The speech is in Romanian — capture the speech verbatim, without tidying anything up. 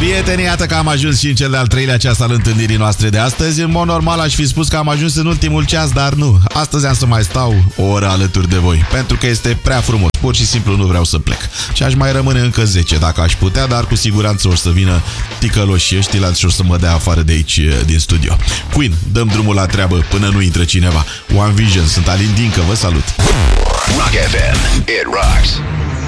Prieteni, iată că am ajuns și în cel de-al treilea ceas al întâlnirii noastre de astăzi. În mod normal aș fi spus că am ajuns în ultimul ceas, dar nu. Astăzi am să mai stau o oră alături de voi, pentru că este prea frumos. Pur și simplu nu vreau să plec. Și aș mai rămâne încă zece dacă aș putea, dar cu siguranță o să vină ticăloșii ăștia și o să mă dea afară de aici din studio. Queen, dăm drumul la treabă până nu intră cineva. One Vision, sunt Alin Dincă, vă salut. Rock F M, it rocks.